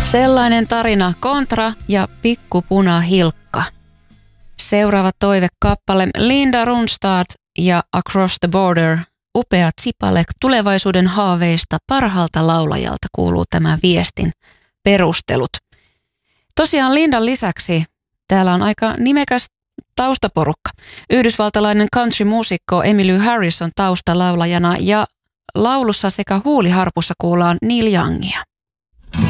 Sellainen tarina Kontra ja Pikkupuna Hilkka. Seuraava toivekappale Linda Ronstadt ja Across the Border. Upea tsipale tulevaisuuden haaveista parhaalta laulajalta kuuluu tämän viestin perustelut. Tosiaan Lindan lisäksi täällä on aika nimekäs taustaporukka. Yhdysvaltalainen country-muusikko Emmylou Harris on taustalaulajana ja laulussa sekä huuliharpussa kuullaan Neil Youngia.